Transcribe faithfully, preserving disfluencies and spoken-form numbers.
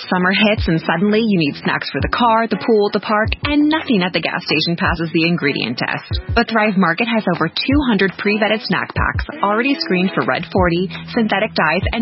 Summer hits and suddenly you need snacks for the car, the pool, the park, and nothing at the gas station passes the ingredient test. But Thrive Market has over two hundred pre-vetted snack packs already screened for Red forty, synthetic dyes, and